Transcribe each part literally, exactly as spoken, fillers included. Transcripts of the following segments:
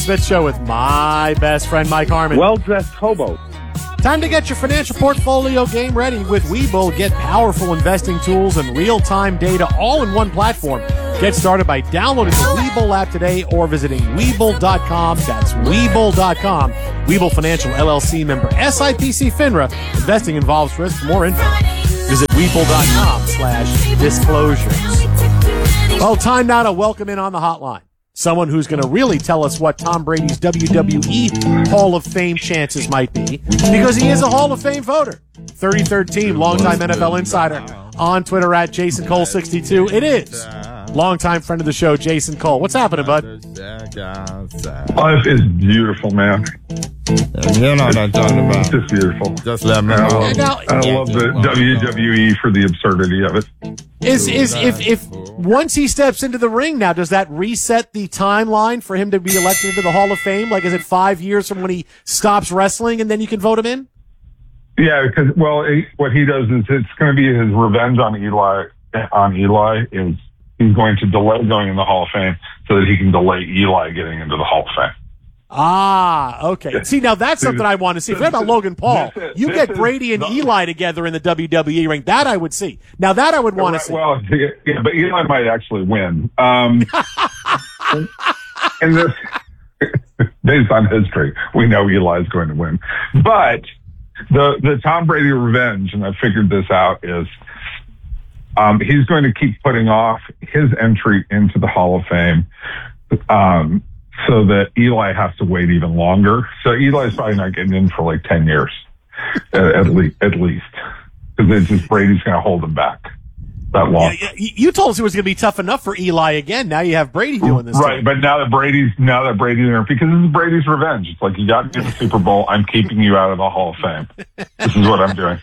Smith Show with my best friend, Mike Harmon. Well-dressed hobo. Time to get your financial portfolio game ready with Webull. Get powerful investing tools and real-time data all in one platform. Get started by downloading the Webull app today or visiting Webull dot com. That's Webull dot com. Webull Financial, L L C member, S I P C FINRA. Investing involves risk. For more info, visit Webull dot com slash disclosures. Well, time now to welcome in on the hotline someone who's going to really tell us what Tom Brady's W W E Hall of Fame chances might be, because he is a Hall of Fame voter. thirty-third team, longtime N F L insider, on Twitter at Jason Cole sixty-two. It is longtime friend of the show, Jason Cole. What's happening, bud? Life is beautiful, man. You know what I'm talking about. It's just beautiful. Just let me I know. love, Now- I love the W W E for the absurdity of it. Is is if if once he steps into the ring now, does that reset the timeline for him to be elected into the Hall of Fame? Like, is it five years from when he stops wrestling and then you can vote him in? Yeah, because, well, it, what he does is it's going to be his revenge on Eli. On Eli is he's going to delay going in the Hall of Fame so that he can delay Eli getting into the Hall of Fame. Ah, okay. See, now that's something I want to see. Forget about Logan Paul. This is- You this get is Brady and the- Eli together in the W W E ring. That I would see. Now that I would want to see. Well, yeah, but Eli might actually win. Um, and this, based on history, we know Eli's going to win. But the the Tom Brady revenge, and I figured this out, is um, he's going to keep putting off his entry into the Hall of Fame. Um, so that Eli has to wait even longer. So Eli's probably not getting in for like ten years, at, at least, at least. Because it's just Brady's going to hold him back that long. Yeah, yeah, you told us it was going to be tough enough for Eli again. Now you have Brady doing this. Right, too. but now that Brady's, now that Brady's there, because this is Brady's revenge. It's like, you got me in the Super Bowl, I'm keeping you out of the Hall of Fame. This is what I'm doing.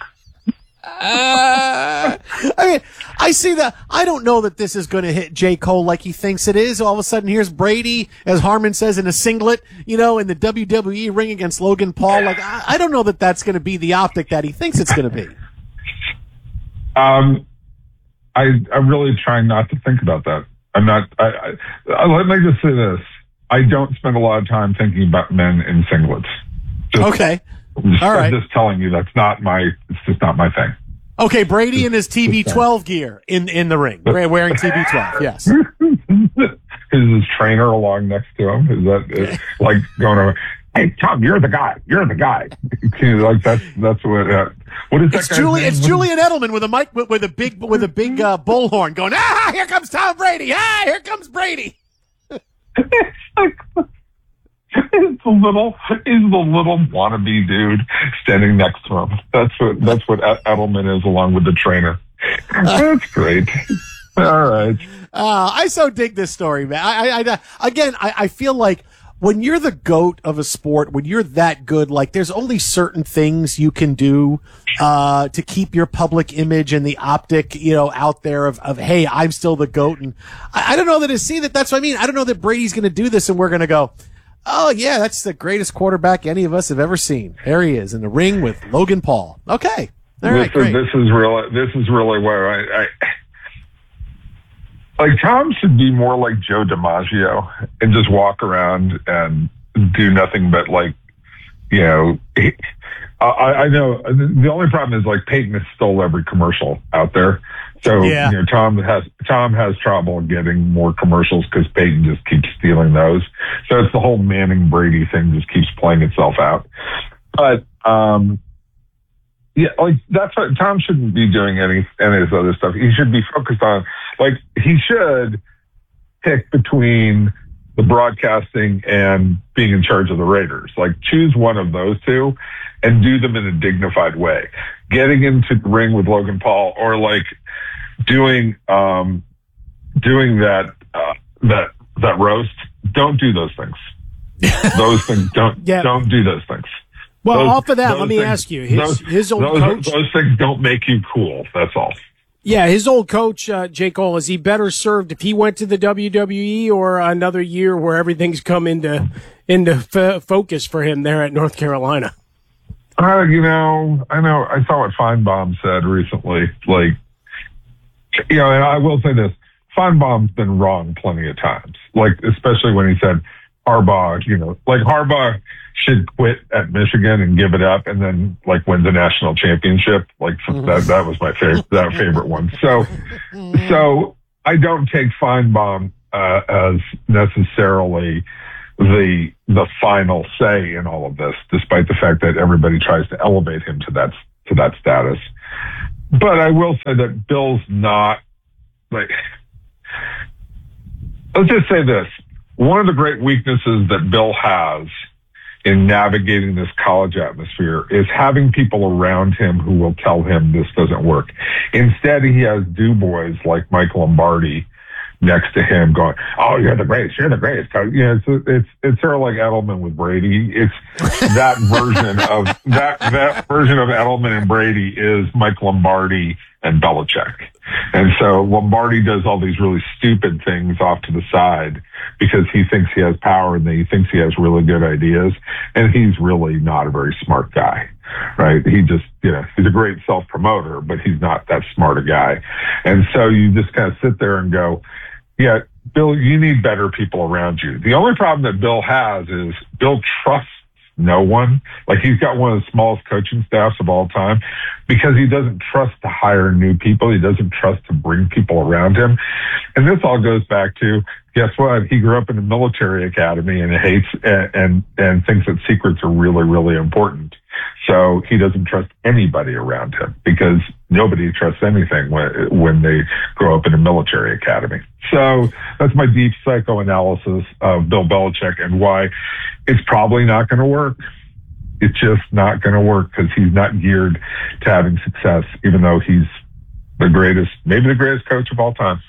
Uh, I mean, I see that. I don't know that this is going to hit J. Cole like he thinks it is. All of a sudden, here's Brady, as Harmon says, in a singlet, you know, in the W W E ring against Logan Paul. Like, I, I don't know that that's going to be the optic that he thinks it's going to be. Um, I, I'm really trying not to think about that. I'm not, I, I, let me just say this. I don't spend a lot of time thinking about men in singlets. Just, Okay. Just, All right. I'm just telling you that's not my, it's just not my thing. Okay, Brady in his T B twelve gear in in the ring, wearing T B twelve. Yes. Is his trainer along next to him? Is that is, like going over? Hey, Tom, you're the guy. You're the guy. Like that's that's what. Uh, what is that? It's guy's Julian. name? It's Julian Edelman with a mic with, with a big with a big uh, bullhorn going. Ah, here comes Tom Brady. Ah, here comes Brady. It's like, He's the little, he's the little wannabe dude standing next to him. That's what that's what Edelman is, along with the trainer. That's great. All right. Uh, I so dig this story, man. I, I, I again, I, I feel like when you're the GOAT of a sport, when you're that good, like there's only certain things you can do uh, to keep your public image and the optic, you know, out there of, of hey, I'm still the GOAT. And I, I don't know that it's see that. That's what I mean. I don't know that Brady's going to do this, and we're going to go, oh, yeah, that's the greatest quarterback any of us have ever seen. There he is in the ring with Logan Paul. Okay. All right, this, great. is, this is really, this is really where I, I, like Tom should be more like Joe DiMaggio and just walk around and do nothing but like, you know, he, I, I know the only problem is like Peyton has stole every commercial out there. So, Yeah. you know, Tom has, Tom has trouble getting more commercials because Peyton just keeps stealing those. So it's the whole Manning Brady thing just keeps playing itself out. But, um, yeah, like that's what Tom shouldn't be doing any, any of this other stuff. He should be focused on, like, he should pick between the broadcasting and being in charge of the Raiders. Like, choose one of those two and do them in a dignified way. Getting into the ring with Logan Paul, or like doing, um, doing that, uh, that, that roast. Don't do those things. Those things don't, Yeah. don't do those things. Well, Those- off of that, those let me things- ask you, his, those, his old those, coach, those things don't make you cool. That's all. yeah, his old coach, uh, J. Cole, is he better served if he went to the W W E or another year where everything's come into, into f- focus for him there at North Carolina? Uh, you know, I know, I saw what Feinbaum said recently. Like, you know, and I will say this, Feinbaum's been wrong plenty of times. Like, especially when he said, Harbaugh, you know, like Harbaugh should quit at Michigan and give it up and then like win the national championship. Like that, that was my favorite, that favorite one. So, so I don't take Feinbaum, uh, as necessarily the, the final say in all of this, despite the fact that everybody tries to elevate him to that, to that status. But I will say that Bill's not like, let's just say this. One of the great weaknesses that Bill has in navigating this college atmosphere is having people around him who will tell him this doesn't work. Instead, he has do boys like Mike Lombardi next to him going, "Oh, you're the greatest. You're the greatest." You know, it's, it's, it's sort of like Edelman with Brady. It's that version of that, that version of Edelman and Brady is Mike Lombardi and Belichick. And so Lombardi does all these really stupid things off to the side because he thinks he has power and he thinks he has really good ideas. And he's really not a very smart guy, right? He just, you know, he's a great self-promoter, but he's not that smart a guy. And so you just kind of sit there and go, yeah, Bill, you need better people around you. The only problem that Bill has is Bill trusts no one. Like he's got one of the smallest coaching staffs of all time because he doesn't trust to hire new people. He doesn't trust to bring people around him. And this all goes back to, guess what? He grew up in a military academy and hates and, and, and thinks that secrets are really, really important. So he doesn't trust anybody around him because nobody trusts anything when, when they grow up in a military academy. So that's my deep psychoanalysis of Bill Belichick and why it's probably not going to work. It's just not going to work because he's not geared to having success, even though he's the greatest, maybe the greatest coach of all time.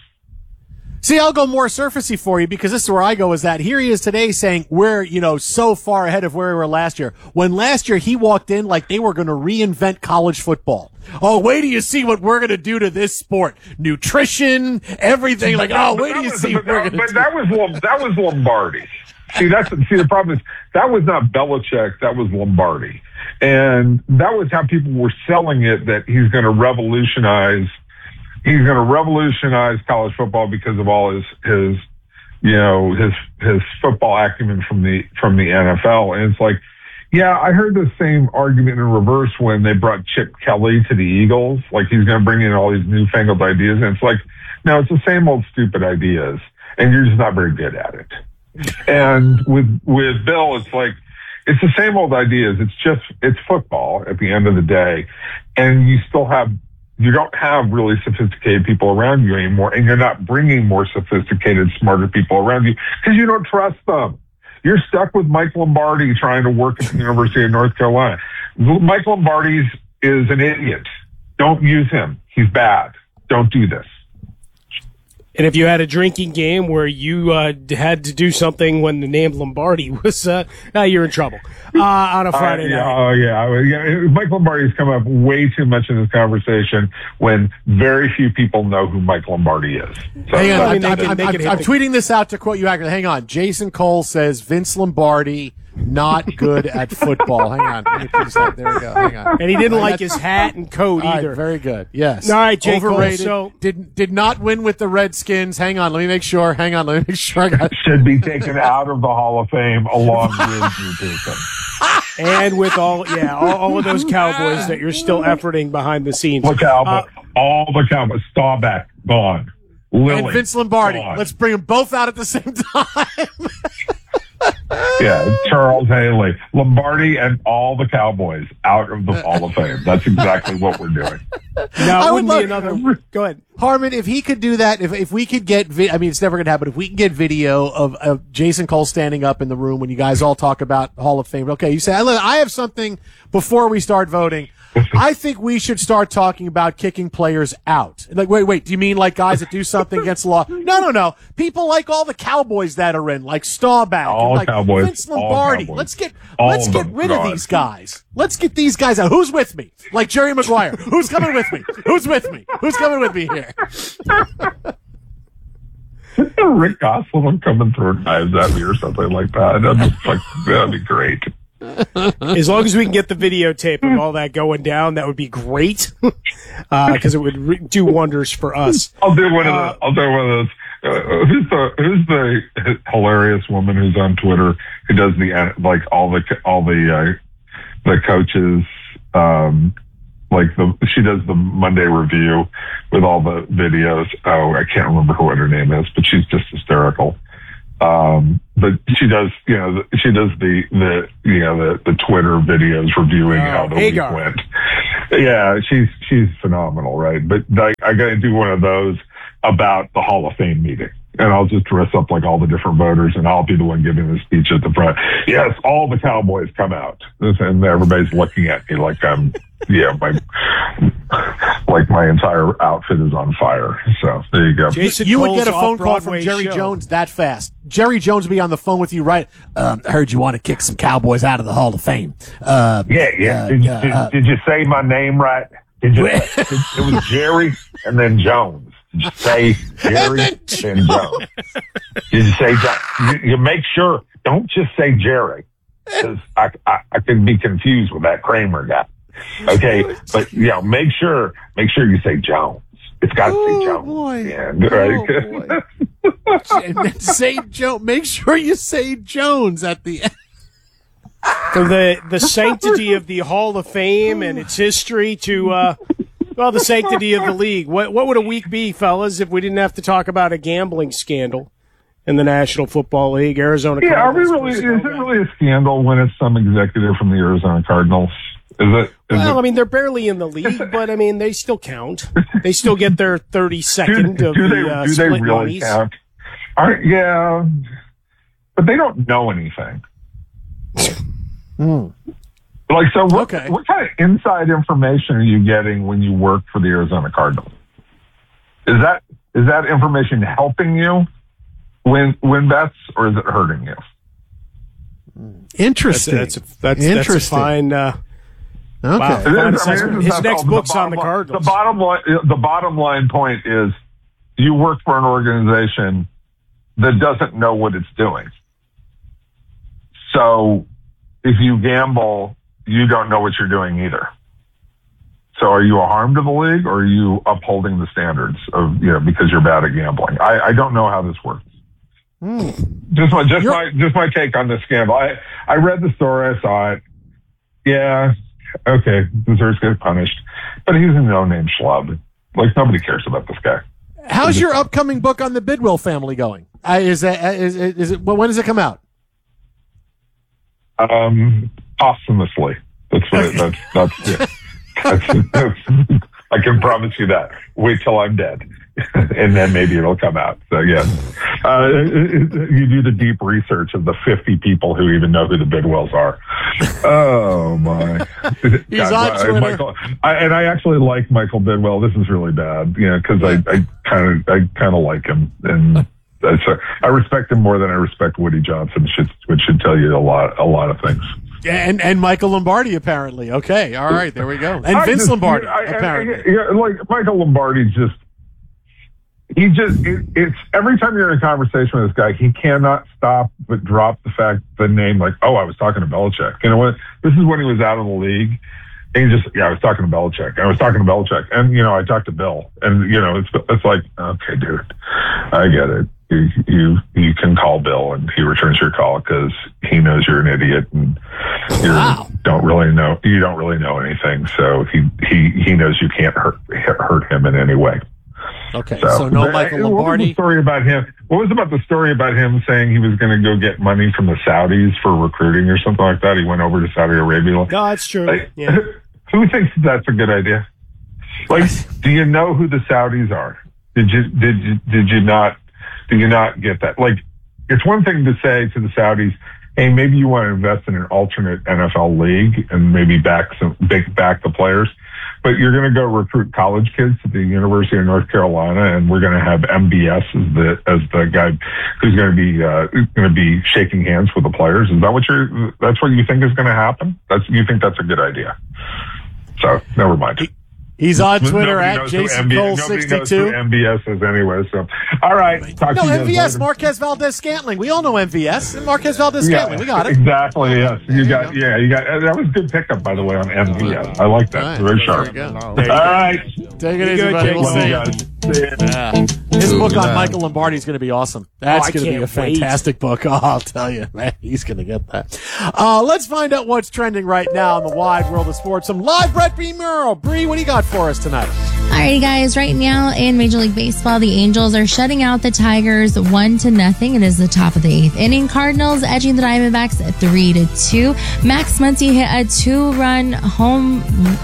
See, I'll go more surfacey for you because this is where I go is that here he is today saying we're, you know, so far ahead of where we were last year. When last year he walked in like they were going to reinvent college football. Oh, wait till you see what we're going to do to this sport. Nutrition, everything. Like, oh, wait till you see what we're going to do. But that was, that was Lombardi. See, that's, see, the problem is that was not Belichick. That was Lombardi. And that was how people were selling it, that he's going to revolutionize He's going to revolutionize college football because of all his, his, you know, his, his football acumen from the, from the N F L. And it's like, yeah, I heard the same argument in reverse when they brought Chip Kelly to the Eagles. Like he's going to bring in all these newfangled ideas. And it's like, no, it's the same old stupid ideas and you're just not very good at it. And with, with Bill, it's like, it's the same old ideas. It's just, it's football at the end of the day. And you still have, you don't have really sophisticated people around you anymore, and you're not bringing more sophisticated, smarter people around you because you don't trust them. You're stuck with Mike Lombardi trying to work at the University of North Carolina. Mike Lombardi is an idiot. Don't use him. He's bad. Don't do this. And if you had a drinking game where you uh, had to do something when the name Lombardi was, uh, uh, you're in trouble uh, on a Friday uh, yeah, night. Oh, yeah. yeah. Mike Lombardi's come up way too much in this conversation when very few people know who Mike Lombardi is. So, hang on, I mean, I'm, can, I'm, I'm, I'm tweeting this out to quote you accurately. Hang on. Jason Cole says Vince Lombardi not good at football. Hang on. Let me put this out. There we go. Hang on. And he didn't like his hat and coat All either. right, very good. Yes. All right, Jake Overrated. Cole, so did did not win with the Redskins. Hang on. Let me make sure. Hang on. Let me make sure I got. Should be taken out of the Hall of Fame along with you, Jason. And with all, yeah, all, all of those Cowboys that you're still efforting behind the scenes. Look, Cowboy, Uh, all the Cowboys. Staubach, gone. Lily, And Vince Lombardi. gone. Let's bring them both out at the same time. Yeah, Charles Haley, Lombardi, and all the Cowboys out of the Hall of Fame. That's exactly what we're doing. Now, I it would wouldn't be love- another. Go ahead. Harmon, if he could do that, if if we could get, vi- I mean, it's never going to happen. If we can get video of, of Jason Cole standing up in the room when you guys all talk about Hall of Fame. Okay, you say, I I have something before we start voting. I think we should start talking about kicking players out. Like, wait, wait, do you mean like guys that do something against the law? No, no, no. People like all the Cowboys that are in, like Staubach, All and like Cowboys, Vince all Lombardi. Cowboys. Let's get All let's of get them rid of gone. these guys. Let's get these guys out. Who's with me? Like Jerry Maguire. Who's coming with me? Who's with me? Who's coming with me here? Rick Gosselin coming through knives at me or something like that. That'd be, like, that'd be great. As long as we can get the videotape of all that going down, that would be great. Because uh, it would re- do wonders for us. I'll do one of Uh, those. I'll do one of those. uh, who's the who's the hilarious woman who's on Twitter who does the like all the all the uh, the coaches um, like the she does the Monday review with all the videos. Oh, I can't remember who what her name is, but she's just hysterical. Um, but she does, you know, she does the, the, you know, the, the Twitter videos reviewing oh, how the Hagar. week went. Yeah, she's, she's phenomenal, right? But I, I gotta do one of those about the Hall of Fame meeting. And I'll just dress up like all the different voters and I'll be the one giving the speech at the front. Yes, all the Cowboys come out. And everybody's looking at me like I'm, yeah, my, like my entire outfit is on fire. So there you go. Jason You would Cole's get a phone call from off-Broadway Jerry show. Jones that fast. Jerry Jones would be on the phone with you, right? Um, I heard you want to kick some Cowboys out of the Hall of Fame. Uh, Yeah, yeah. uh, Did, you- uh, did, uh, did you say my name right? Did you? It, it was Jerry and then Jones. Did you say Jerry and then Jones? Did you say Jones? You, you make sure, don't just say Jerry, because I, I I could be confused with that Kramer guy. Okay, but you know, make sure make sure you say Jones. It's got to Oh, say Jones. boy. Yeah, Oh, right. and then say Jones. Make sure you say Jones at the end. From the, the sanctity of the Hall of Fame and its history to, uh, well, the sanctity of the league. What, what would a week be, fellas, if we didn't have to talk about a gambling scandal in the National Football League? Arizona Yeah, are we Cardinals really? Is versus it really a scandal when it's some executive from the Arizona Cardinals? Is it? Is Well, it I mean, they're barely in the league, but I mean, they still count. They still get their thirty-second do, of do the they, uh, do they split really monies. count? Aren't, yeah, but they don't know anything. Like, so what, Okay. what kind of inside information are you getting when you work for the Arizona Cardinals? Is that is that information helping you win win bets, or is it hurting you? Interesting. That's a, that's, that's, Interesting. that's a fine. Uh, Okay. Wow. It is- Fine I mean, assessment. this is His not- next the book's on bottom the line- Cardinals. The bottom line, the bottom line point is, you work for an organization that doesn't know what it's doing. So, if you gamble, you don't know what you're doing either. So, are you a harm to the league, or are you upholding the standards of, you know, because you're bad at gambling? I, I don't know how this works. Just my, just You're- my, just my take on this scandal. I, I read the story, I saw it. Yeah, okay, deserves to get punished, but he's a no-name schlub. Like, nobody cares about this guy. How's your upcoming book on the Bidwell family going? Uh, is, that, uh, is, is it? Well, when does it come out? Um, posthumously. That's what it, that's, that's, yeah. that's, that's, I can promise you that. Wait till I'm dead. And then maybe it'll come out. So, yeah. Uh, you do the deep research of the fifty people who even know who the Bidwells are. Oh, my. He's God, on I- Twitter. Michael, I, and I actually like Michael Bidwell. This is really bad, you know, because I, I kind of I kind of like him. And that's a, I respect him more than I respect Woody Johnson, which, which should tell you a lot, a lot of things. And and Michael Lombardi, apparently. Okay. All right. There we go. And I Vince just- Lombardi, I- I- apparently. yeah, like Michael Lombardi just, he just, it, it's every time you're in a conversation with this guy, he cannot stop but drop the fact, the name, like, oh, I was talking to Belichick. You know what? This is when he was out of the league. And he just, yeah, I was talking to Belichick. I was talking to Belichick. And, you know, I talked to Bill. And, you know, it's, it's like, okay, dude, I get it. You, you, you can call Bill and he returns your call because he knows you're an idiot and you Wow. don't really know, you don't really know anything. So he, he, he knows you can't hurt, hurt him in any way. Okay. So, no But, Michael uh, What was Lombardi. the story about him? What was about the story about him saying he was going to go get money from the Saudis for recruiting or something like that? He went over to Saudi Arabia. no, that's true. Like, Yeah. who thinks that's a good idea? Like, do you know who the Saudis are? Did you did you did you not did you not get that? Like, it's one thing to say to the Saudis, hey, maybe you want to invest in an alternate N F L league and maybe back some big back the players, but you're going to go recruit college kids to the University of North Carolina, and we're going to have M B S as the as the guy who's going to be uh, going to be shaking hands with the players. Is that what you're? That's what you think is going to happen? That's you think that's a good idea? So never mind. He's on Twitter Nobody at knows who Jason M B S Cole Nobody knows who sixty-two. M B S is anyway. So, all right. Talk No, to you guys M V S, later. Marquez Valdez Scantling. We all know M V S. And Marquez Valdez Scantling. We got it. Exactly. Yes. You you got. go. Yeah. You got. That was a good pickup, by the way, on M V S. I like that. All right. Very There sharp. you go. All right. Take it Be easy, good, buddy. Jake. We'll Love see you you. guys. Yeah. His Ooh, book on yeah. Michael Lombardi is going to be awesome. That's Oh, I going to be a can't wait. fantastic book. Oh, I'll tell you, man, he's going to get that. Uh, let's find out what's trending right now in the wide world of sports. Some live Brett B. Murrow. Bree, what do you got for us tonight? Alrighty, guys. Right now in Major League Baseball, the Angels are shutting out the Tigers one to nothing. It is the top of the eighth inning. Cardinals edging the Diamondbacks at three to two. Max Muncy hit a two-run home,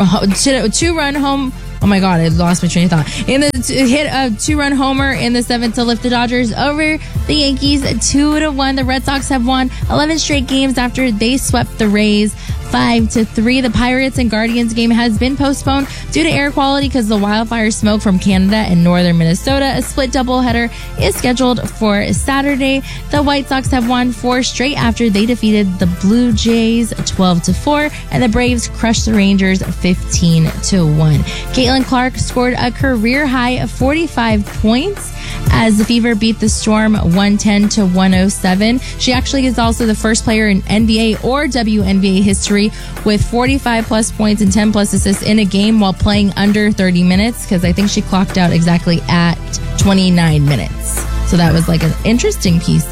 two-run home. Oh my God, I lost my train of thought. In the hit a two-run homer in the seventh to lift the Dodgers over the Yankees two to one. The Red Sox have won eleven straight games after they swept the Rays five to three. The Pirates and Guardians game has been postponed due to air quality because of the wildfire smoke from Canada and northern Minnesota. A split doubleheader is scheduled for Saturday. The White Sox have won four straight after they defeated the Blue Jays twelve to four, and the Braves crushed the Rangers fifteen to one. Caitlin Clark scored a career high of forty-five points as the Fever beat the Storm one ten to one oh seven. She actually is also the first player in N B A or W N B A history with forty-five plus points and ten plus assists in a game while playing under thirty minutes, because I think she clocked out exactly at twenty-nine minutes. So that was like an interesting piece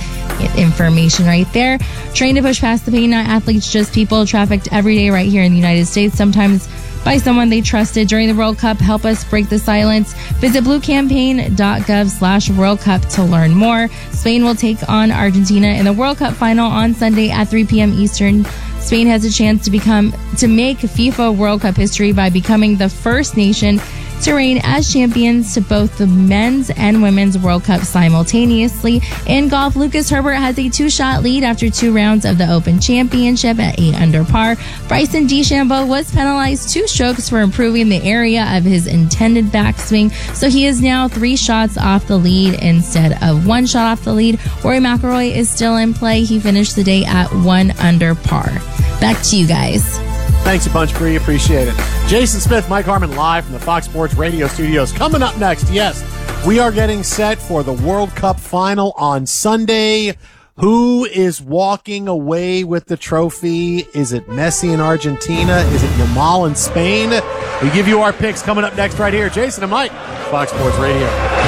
of information right there. Trained to push past the pain, not athletes, just people, trafficked every day right here in the United States, sometimes by someone they trusted during the World Cup. Help us break the silence. Visit bluecampaign.gov slash World Cup to learn more. Spain will take on Argentina in the World Cup final on Sunday at three p.m. Eastern. Spain has a chance to become to make FIFA World Cup history by becoming the first nation to reign as champions to both the men's and women's World Cup simultaneously. In golf, Lucas Herbert has a two-shot lead after two rounds of the Open Championship at eight under par. Bryson DeChambeau was penalized two strokes for improving the area of his intended backswing, so he is now three shots off the lead instead of one shot off the lead. Rory McIlroy is still in play. He finished the day at one under par. Back to you guys. Thanks a bunch, Bree. Appreciate it. Jason Smith, Mike Harmon, live from the Fox Sports Radio studios. Coming up next, yes, we are getting set for the World Cup final on Sunday. Who is walking away with the trophy? Is it Messi in Argentina? Is it Yamal in Spain? We give you our picks coming up next right here. Jason and Mike, Fox Sports Radio.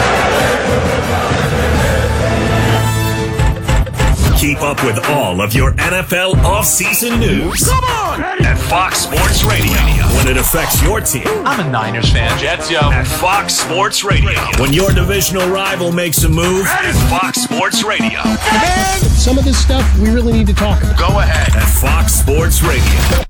Keep up with all of your N F L offseason news. Come on! At Fox Sports Radio. When it affects your team. I'm a Niners fan, Jets, yo. At Fox Sports Radio. When your divisional rival makes a move. At Fox Sports Radio. And some of this stuff we really need to talk about. Go ahead. At Fox Sports Radio.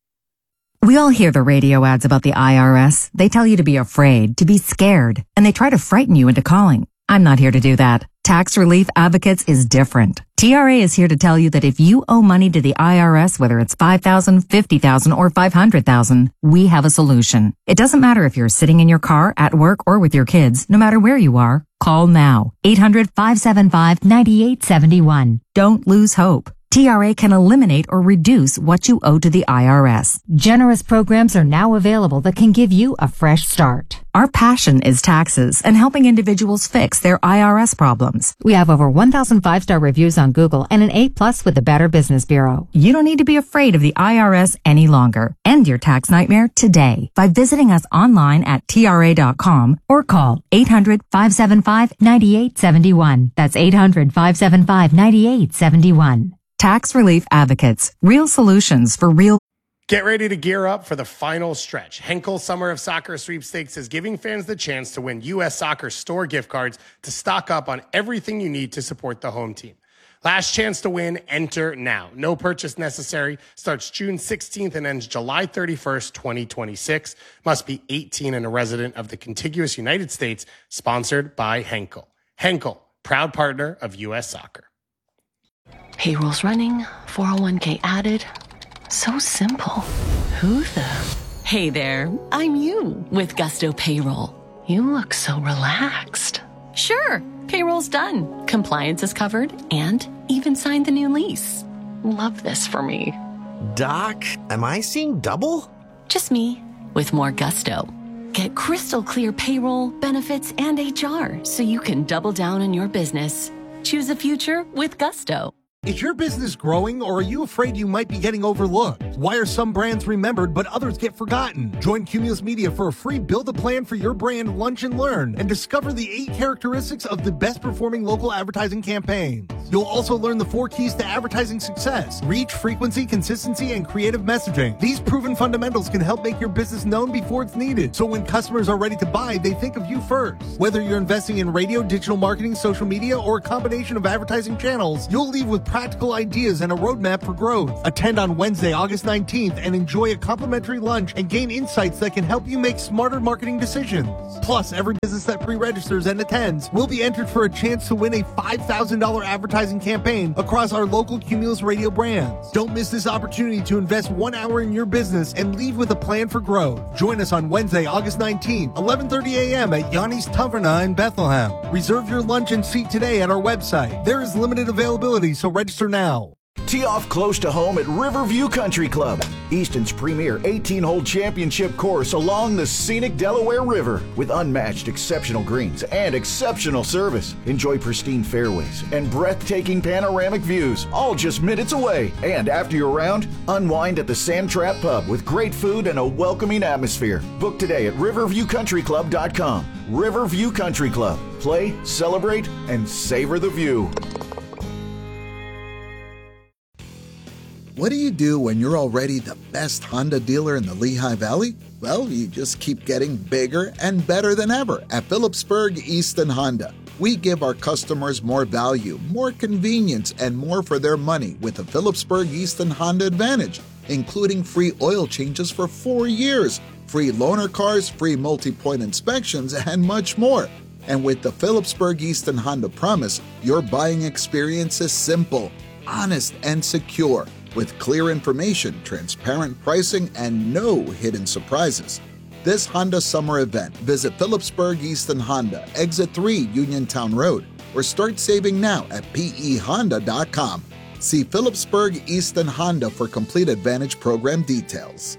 We all hear the radio ads about the I R S. They tell you to be afraid, to be scared, and they try to frighten you into calling. I'm not here to do that. Tax Relief Advocates is different. T R A is here to tell you that if you owe money to the I R S, whether it's five thousand dollars, fifty thousand dollars, or five hundred thousand dollars, we have a solution. It doesn't matter if you're sitting in your car, at work, or with your kids. No matter where you are, call now. eight hundred, five seven five, nine eight seven one. Don't lose hope. T R A can eliminate or reduce what you owe to the I R S. Generous programs are now available that can give you a fresh start. Our passion is taxes and helping individuals fix their I R S problems. We have over one thousand five-star reviews on Google and an A plus with the Better Business Bureau. You don't need to be afraid of the I R S any longer. End your tax nightmare today by visiting us online at T R A dot com or call eight hundred, five seven five, nine eight seven one. That's eight hundred, five seven five, nine eight seven one. Tax Relief Advocates. Real solutions for real. Get ready to gear up for the final stretch. Henkel Summer of Soccer Sweepstakes is giving fans the chance to win U S Soccer store gift cards to stock up on everything you need to support the home team. Last chance to win, enter now. No purchase necessary. Starts June sixteenth and ends July thirty-first, twenty twenty-six. Must be eighteen and a resident of the contiguous United States. Sponsored by Henkel. Henkel, proud partner of U S Soccer. Payroll's running, four oh one k added. So simple. Who the? Hey there, I'm you with Gusto Payroll. You look so relaxed. Sure, payroll's done. Compliance is covered and even signed the new lease. Love this for me. Doc, am I seeing double? Just me with more Gusto. Get crystal clear payroll, benefits, and H R so you can double down on your business. Choose a future with Gusto. Is your business growing, or are you afraid you might be getting overlooked? Why are some brands remembered but others get forgotten? Join Cumulus Media for a free Build a Plan for Your Brand Lunch and Learn and discover the eight characteristics of the best performing local advertising campaigns. You'll also learn the four keys to advertising success: reach, frequency, consistency, and creative messaging. These proven fundamentals can help make your business known before it's needed, so when customers are ready to buy, they think of you first. Whether you're investing in radio, digital marketing, social media, or a combination of advertising channels, you'll leave with practical ideas and a roadmap for growth. Attend on Wednesday, August nineteenth, and enjoy a complimentary lunch and gain insights that can help you make smarter marketing decisions. Plus, every business that pre-registers and attends will be entered for a chance to win a five thousand dollars advertising campaign across our local Cumulus Radio brands. Don't miss this opportunity to invest one hour in your business and leave with a plan for growth. Join us on Wednesday, August nineteenth, eleven thirty a.m. at Yanni's Taverna in Bethlehem. Reserve your lunch and seat today at our website. There is limited availability, so register now. Tee off close to home at Riverview Country Club, Easton's premier eighteen-hole championship course along the scenic Delaware River, with unmatched exceptional greens and exceptional service. Enjoy pristine fairways and breathtaking panoramic views, all just minutes away. And after your round, unwind at the Sand Trap Pub with great food and a welcoming atmosphere. Book today at riverview country club dot com. Riverview Country Club. Play, celebrate, and savor the view. What do you do when you're already the best Honda dealer in the Lehigh Valley? Well, you just keep getting bigger and better than ever at Phillipsburg Easton Honda. We give our customers more value, more convenience, and more for their money with the Phillipsburg Easton Honda Advantage, including free oil changes for four years, free loaner cars, free multi-point inspections, and much more. And with the Phillipsburg Easton Honda Promise, your buying experience is simple, honest, and secure, with clear information, transparent pricing, and no hidden surprises. This Honda summer event, visit Phillipsburg Easton Honda, Exit three Uniontown Road, or start saving now at P E honda dot com. See Phillipsburg Easton Honda for complete Advantage program details.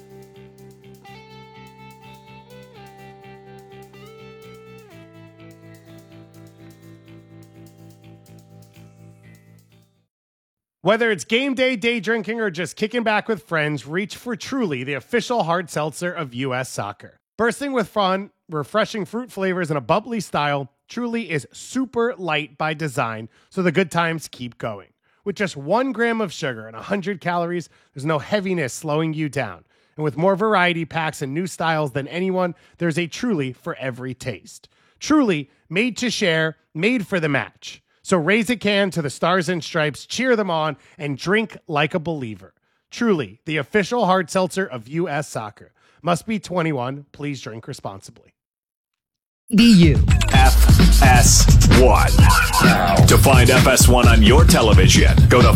Whether it's game day, day drinking, or just kicking back with friends, reach for Truly, the official hard seltzer of U S Soccer. Bursting with fun, refreshing fruit flavors, and a bubbly style, Truly is super light by design, so the good times keep going. With just one gram of sugar and one hundred calories, there's no heaviness slowing you down. And with more variety packs and new styles than anyone, there's a Truly for every taste. Truly, made to share, made for the match. So raise a can to the Stars and Stripes, cheer them on, and drink like a believer. Truly, the official hard seltzer of U S Soccer. Must be twenty-one. Please drink responsibly. D U F S one. To find F S one on your television, go to